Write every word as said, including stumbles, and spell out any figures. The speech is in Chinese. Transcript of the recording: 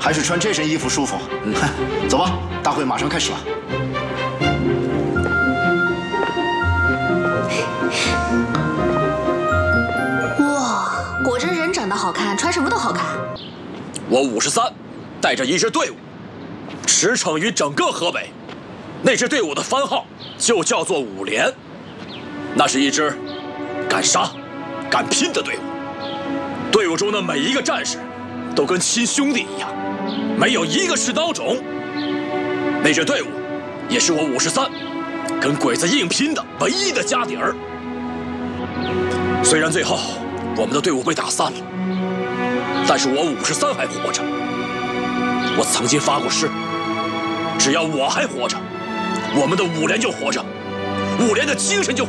还是穿这身衣服舒服。嗯，走吧，大会马上开始了。 哇，果真人长得好看，穿什么都好看。 我五十三，带着一支队伍，驰骋于整个河北。那支队伍的番号就叫做五连，那是一支敢杀、敢拼的队伍。队伍中的每一个战士都跟亲兄弟一样，没有一个是孬种。那支队伍也是我五十三跟鬼子硬拼的唯一的家底儿。虽然最后我们的队伍被打散了，但是我五十三还活着。我曾经发过誓，只要我还活着，我们的五连就活着，五连的精神就